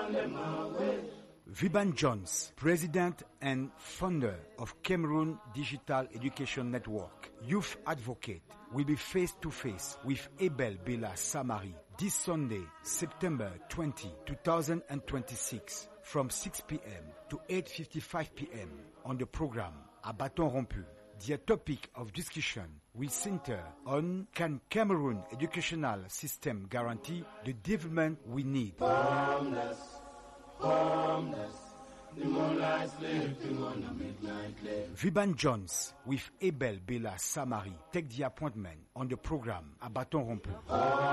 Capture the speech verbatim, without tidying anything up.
Viban Jones, President and founder of Cameroon Digital Education Network, youth advocate, will be face-to-face with Abel Bella Samari this Sunday, September twentieth, twenty twenty-six, from six p.m. to eight fifty-five p.m. on the program à Bâton Rompu. The topic of discussion will center on can Cameroon educational system guarantee the development we need. Homeless, homeless. The moonlight sleeping on a midnight lake. Viban Jones with Abel Bella Samari take the appointment on the program à Bâton Rompu.